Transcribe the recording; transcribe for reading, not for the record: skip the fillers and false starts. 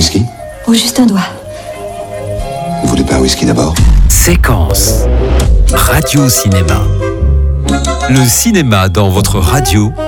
whisky? Oh, juste un doigt. Vous voulez pas un whisky d'abord? Séquence. Radio-cinéma. Le cinéma dans votre radio